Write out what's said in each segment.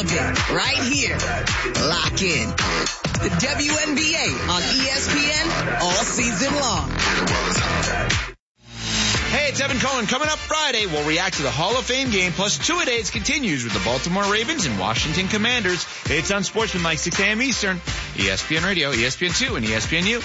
day, right here. Lock in. The WNBA on ESPN all season long. Hey, it's Evan Cohen. Coming up Friday, we'll react to the Hall of Fame game, plus two-a-days continues with the Baltimore Ravens and Washington Commanders. It's on Sportsmanlike, 6 a.m. Eastern, ESPN Radio, ESPN2, and ESPNU.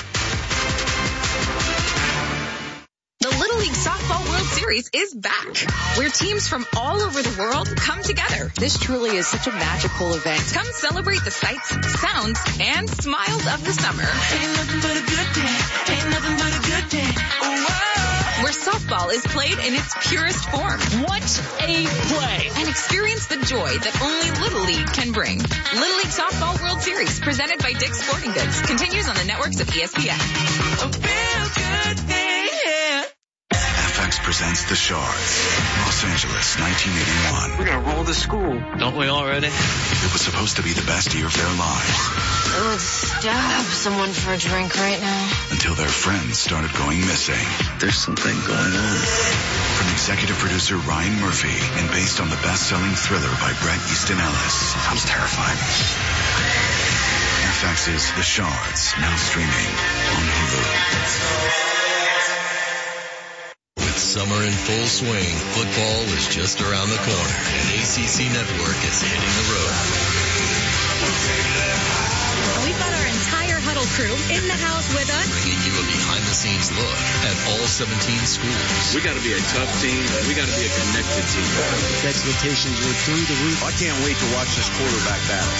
The Little League Softball World Series is back, where teams from all over the world come together. This truly is such a magical event. Come celebrate the sights, sounds, and smiles of the summer. Ain't nothing but a good day. Ain't nothing but a good day. Where softball is played in its purest form. What a play! And experience the joy that only Little League can bring. Little League Softball World Series, presented by Dick's Sporting Goods, continues on the networks of ESPN. A real good day. FX presents The Shards, Los Angeles, 1981. We're gonna roll the school, don't we already? It was supposed to be the best year of their lives. I would stab someone for a drink right now. Until their friends started going missing. There's something going on. From executive producer Ryan Murphy and based on the best-selling thriller by Bret Easton Ellis. Sounds terrifying. FX's The Shards, now streaming on Hulu. With summer in full swing, football is just around the corner, and ACC Network is hitting the road. We've got our entire Huddle crew in the house with us, Bringing you a behind-the-scenes look at all 17 schools. We got to be a tough team. We got to be a connected team. Expectations were through the roof. I can't wait to watch this quarterback battle.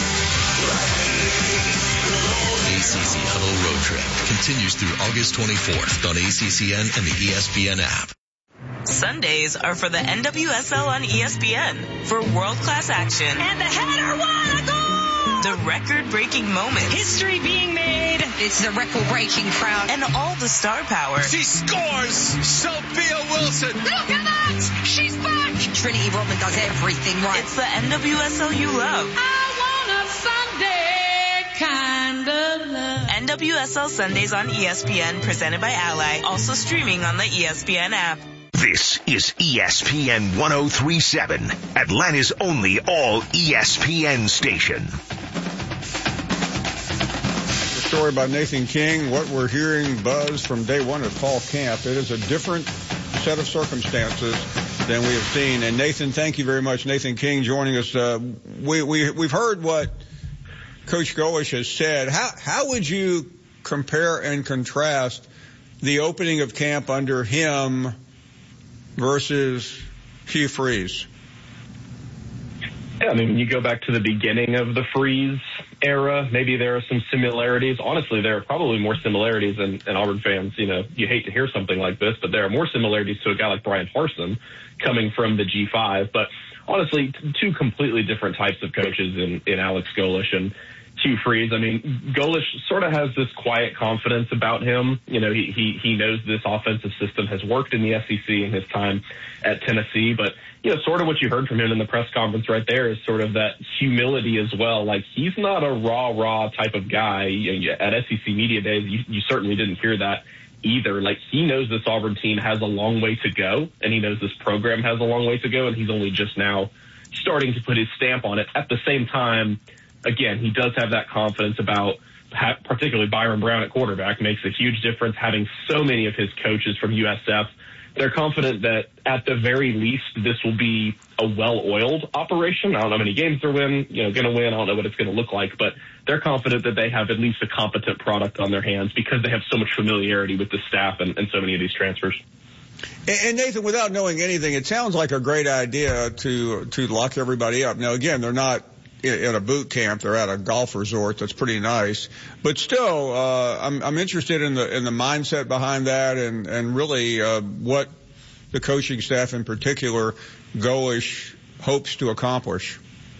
ACC Huddle Road Trip continues through August 24th on ACCN and the ESPN app. Sundays are for the NWSL on ESPN for world-class action. and the header won a goal! The record-breaking moments. History being made. It's the record-breaking crowd. And all the star power. She scores! Sophia Wilson! Look at that! She's back! Trinity Rodman does everything right. It's the NWSL you love. I want a Sunday kind of love. NWSL Sundays on ESPN, presented by Ally. Also streaming on the ESPN app. This is ESPN 1037, Atlanta's only all ESPN station. The story by Nathan King, what we're hearing buzz from day one at fall camp. It is a different set of circumstances than we have seen. And Nathan, thank you very much. Nathan King joining us. We've heard what Coach Golesh has said. How would you compare and contrast the opening of camp under him versus Hugh Freeze? Yeah, I mean, when you go back to the beginning of the Freeze era, maybe there are some similarities. Honestly, there are probably more similarities, and Auburn fans, you hate to hear something like this, but there are more similarities to a guy like Brian Harsin coming from the G5. But honestly, two completely different types of coaches in Alex Golesh and Hugh Freeze. I mean, Golesh sort of has this quiet confidence about him. He knows this offensive system has worked in the SEC in his time at Tennessee, but sort of what you heard from him in the press conference right there is sort of that humility as well. Like, he's not a raw type of guy. At SEC Media Days, you certainly didn't hear that either. Like, he knows this Auburn team has a long way to go, and he knows this program has a long way to go, and he's only just now starting to put his stamp on it. At the same time, again, he does have that confidence about, particularly Byron Brown at quarterback, makes a huge difference. Having so many of his coaches from USF, they're confident that at the very least this will be a well-oiled operation. I don't know how many games they're going to win. I don't know what it's going to look like, but they're confident that they have at least a competent product on their hands because they have so much familiarity with the staff and so many of these transfers. And Nathan, without knowing anything, it sounds like a great idea to lock everybody up. Now, again, they're not in a boot camp. They're at a golf resort. That's pretty nice. But still, I'm interested in the mindset behind that and really what the coaching staff in particular, Golesh, hopes to accomplish.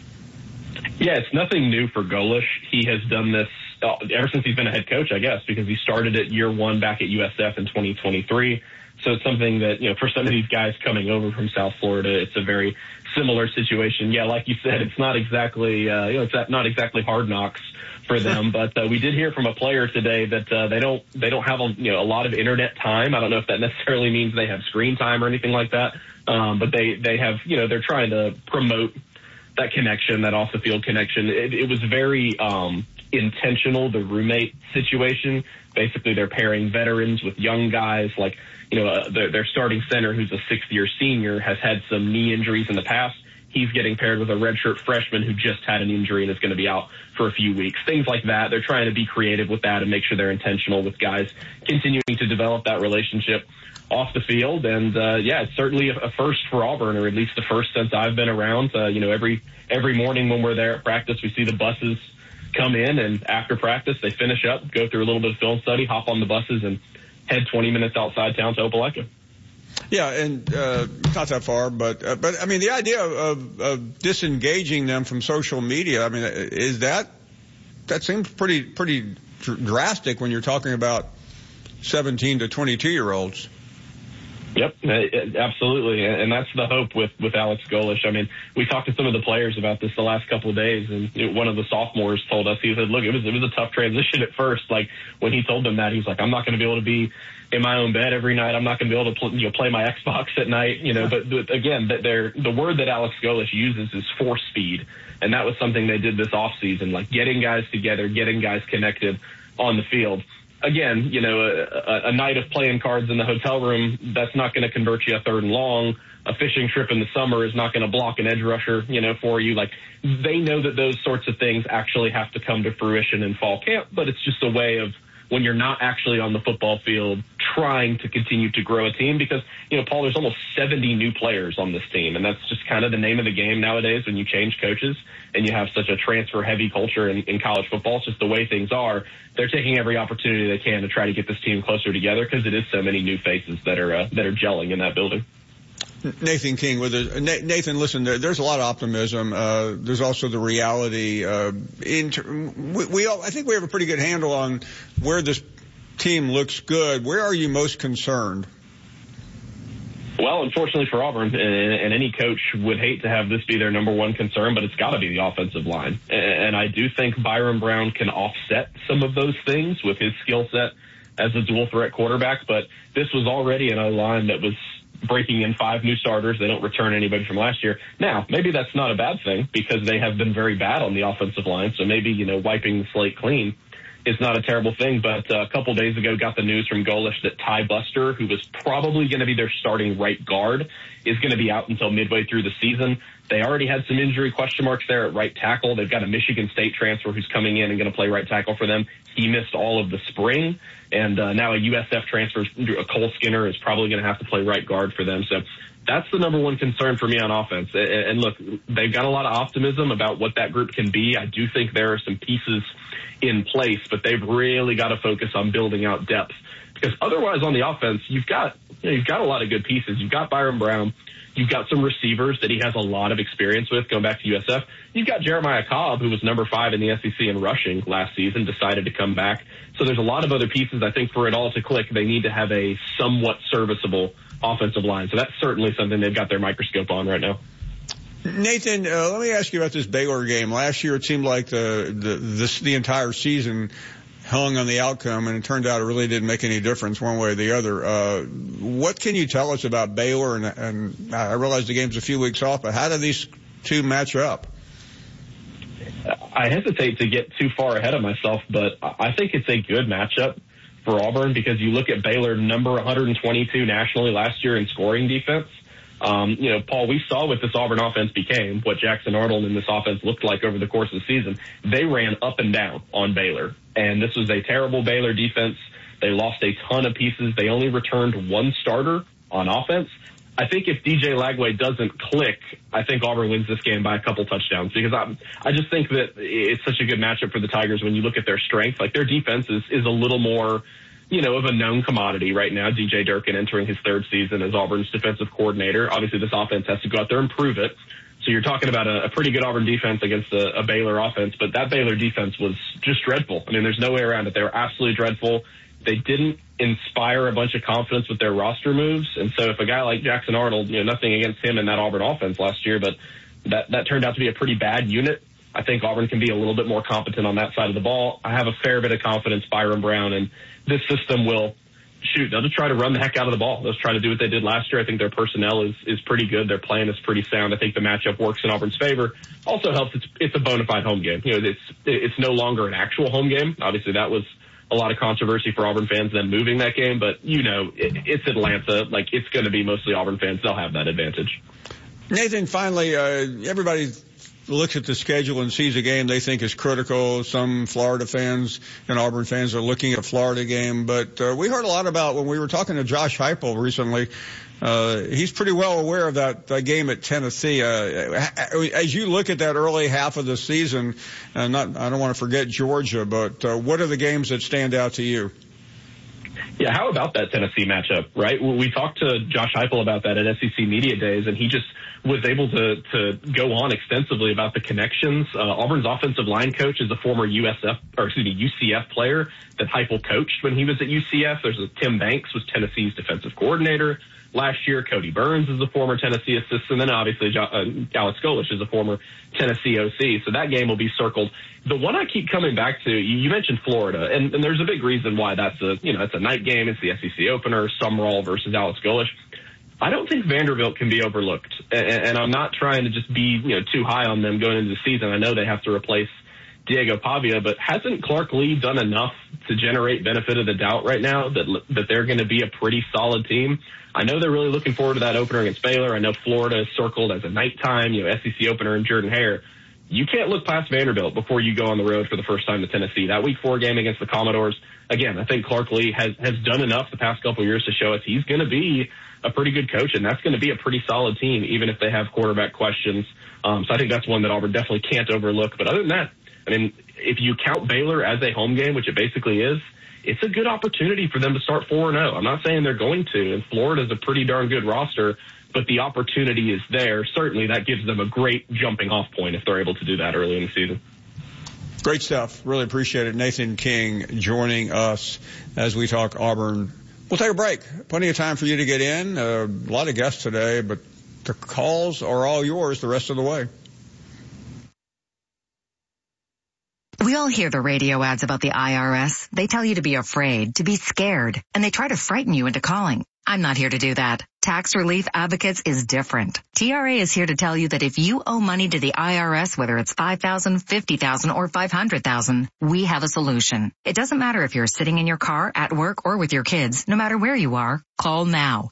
Yeah, it's nothing new for Golesh. He has done this ever since he's been a head coach, I guess, because he started at year one back at USF in 2023. So it's something that, for some of these guys coming over from South Florida, it's a very similar situation. Yeah, like you said, it's not exactly, it's not exactly hard knocks for them. But we did hear from a player today that they don't have a lot of internet time. I don't know if that necessarily means they have screen time or anything like that. But they have, they're trying to promote that connection, that off the field connection. It was very intentional, the roommate situation. Basically, they're pairing veterans with young guys. Like, their starting center, who's a 6th-year senior, has had some knee injuries in the past. He's getting paired with a redshirt freshman who just had an injury and is going to be out for a few weeks. Things like that. They're trying to be creative with that and make sure they're intentional with guys continuing to develop that relationship off the field. And, it's certainly a first for Auburn, or at least the first since I've been around. Every morning when we're there at practice, we see the buses come in, and after practice, they finish up, go through a little bit of film study, hop on the buses, and head 20 minutes outside town to Opelika. Yeah, and not that far, but I mean, the idea of disengaging them from social media, I mean, is that seems pretty drastic when you're talking about 17 to 22-year-olds. Yep, absolutely, and that's the hope with Alex Golesh. I mean, we talked to some of the players about this the last couple of days, and one of the sophomores told us, he said, look, it was a tough transition at first. Like, when he told them that, he was like, I'm not going to be able to be in my own bed every night. I'm not going to be able to play my Xbox at night, But again, the word that Alex Golesh uses is force speed, and that was something they did this offseason, like getting guys together, getting guys connected on the field. Again, a night of playing cards in the hotel room, that's not going to convert you a 3rd and long. A fishing trip in the summer is not going to block an edge rusher, for you. Like, they know that those sorts of things actually have to come to fruition in fall camp, but it's just a way of, when you're not actually on the football field, trying to continue to grow a team. Because, Paul, there's almost 70 new players on this team, and that's just kind of the name of the game nowadays when you change coaches and you have such a transfer-heavy culture in college football. It's just the way things are. They're taking every opportunity they can to try to get this team closer together, because it is so many new faces that are gelling in that building. Nathan King with us. Nathan, listen, there's a lot of optimism. There's also the reality. I think we have a pretty good handle on where this team looks good. Where are you most concerned? Well, unfortunately for Auburn, and any coach would hate to have this be their number one concern, but it's got to be the offensive line. And I do think Byron Brown can offset some of those things with his skill set as a dual threat quarterback. But this was already an O-line that was breaking in 5 new starters. They don't return anybody from last year. Now, maybe that's not a bad thing, because they have been very bad on the offensive line. So maybe, wiping the slate clean is not a terrible thing. But a couple days ago, got the news from Golesh that Ty Buster, who was probably going to be their starting right guard, is going to be out until midway through the season. They already had some injury question marks there at right tackle. They've got a Michigan State transfer who's coming in and going to play right tackle for them. He missed all of the spring. And now a USF transfer, Cole Skinner, is probably going to have to play right guard for them. So that's the number one concern for me on offense. And look, they've got a lot of optimism about what that group can be. I do think there are some pieces in place, but they've really got to focus on building out depth, because otherwise on the offense, you've got a lot of good pieces. You've got Byron Brown. You've got some receivers that he has a lot of experience with going back to USF. You've got Jeremiah Cobb, who was number 5 in the SEC in rushing last season, decided to come back. So there's a lot of other pieces. I think for it all to click, they need to have a somewhat serviceable offensive line. So that's certainly something they've got their microscope on right now. Nathan, let me ask you about this Baylor game. Last year, it seemed like the entire season hung on the outcome, and it turned out it really didn't make any difference one way or the other. What can you tell us about Baylor? And I realize the game's a few weeks off, but how do these two match up? I hesitate to get too far ahead of myself, but I think it's a good matchup for Auburn, because you look at Baylor, number 122 nationally last year in scoring defense. Paul, we saw what this Auburn offense became, what Jackson Arnold and this offense looked like over the course of the season. They ran up and down on Baylor, and this was a terrible Baylor defense. They lost a ton of pieces. They only returned 1 starter on offense. I think if DJ Lagway doesn't click, I think Auburn wins this game by a couple touchdowns, because I just think that it's such a good matchup for the Tigers when you look at their strength. Like, their defense is a little more, of a known commodity right now. DJ Durkin entering his 3rd season as Auburn's defensive coordinator. Obviously, this offense has to go out there and prove it. So you're talking about a pretty good Auburn defense against a Baylor offense, but that Baylor defense was just dreadful. I mean, there's no way around it. They were absolutely dreadful. They didn't inspire a bunch of confidence with their roster moves. And so if a guy like Jackson Arnold, nothing against him in that Auburn offense last year, but that turned out to be a pretty bad unit. I think Auburn can be a little bit more competent on that side of the ball. I have a fair bit of confidence Byron Brown and this system will they'll just try to run the heck out of the ball. They'll try to do what they did last year. I think their personnel is pretty good. Their plan is pretty sound. I think the matchup works in Auburn's favor. Also helps it's a bona fide home game. It's no longer an actual home game. Obviously, that was a lot of controversy for Auburn fans then moving that game, but it's Atlanta. Like, it's going to be mostly Auburn fans. They'll have that advantage. Nathan, finally, everybody looks at the schedule and sees a game they think is critical. Some Florida fans and Auburn fans are looking at a Florida game, but we heard a lot about when we were talking to Josh Heupel recently. He's pretty well aware of that game at Tennessee. As you look at that early half of the season, I don't want to forget Georgia, but what are the games that stand out to you? Yeah, how about that Tennessee matchup, right? We talked to Josh Heupel about that at SEC Media Days, and he just was able to go on extensively about the connections. Auburn's offensive line coach is a former UCF player that Heupel coached when he was at UCF. There's Tim Banks was Tennessee's defensive coordinator last year. Cody Burns is a former Tennessee assistant, and then obviously Alex Golesh is a former Tennessee OC. So that game will be circled. The one I keep coming back to, you mentioned Florida, and there's a big reason why that's it's a night game. It's the SEC opener, Sumrall versus Alex Golesh. I don't think Vanderbilt can be overlooked, and I'm not trying to just be too high on them going into the season. I know they have to replace Diego Pavia, but hasn't Clark Lee done enough to generate benefit of the doubt right now that they're going to be a pretty solid team? I know they're really looking forward to that opener against Baylor. I know Florida is circled as a nighttime, SEC opener in Jordan-Hare. You can't look past Vanderbilt before you go on the road for the first time to Tennessee. That Week 4 game against the Commodores, again, I think Clark Lee has done enough the past couple of years to show us he's going to be a pretty good coach, and that's going to be a pretty solid team, even if they have quarterback questions. So I think that's one that Auburn definitely can't overlook. But other than that, I mean, if you count Baylor as a home game, which it basically is, it's a good opportunity for them to start 4-0. I'm not saying they're going to, and Florida's a pretty darn good roster, but the opportunity is there. Certainly that gives them a great jumping off point if they're able to do that early in the season. Great stuff. Really appreciate it. Nathan King joining us as we talk Auburn. We'll take a break. Plenty of time for you to get in. A lot of guests today, but the calls are all yours the rest of the way. We all hear the radio ads about the IRS. They tell you to be afraid, to be scared, and they try to frighten you into calling. I'm not here to do that. Tax Relief Advocates is different. TRA is here to tell you that if you owe money to the IRS, whether it's $5,000, $50,000, or $500,000, we have a solution. It doesn't matter if you're sitting in your car, at work, or with your kids. No matter where you are, call now.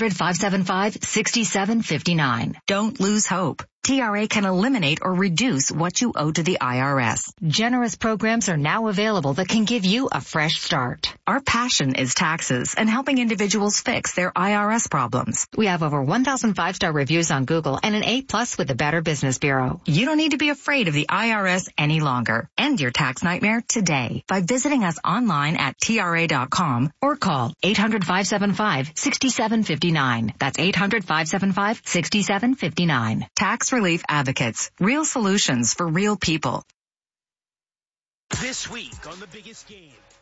800-575-6759. Don't lose hope. TRA can eliminate or reduce what you owe to the IRS. Generous programs are now available that can give you a fresh start. Our passion is taxes and helping individuals fix their IRS problems. We have over 1,000 5-star reviews on Google and an A+ with the Better Business Bureau. You don't need to be afraid of the IRS any longer. End your tax nightmare today by visiting us online at TRA.com or call 800-575-6759. That's 800-575-6759. Tax Relief Advocates. Real solutions for real people. This week on The Biggest Game.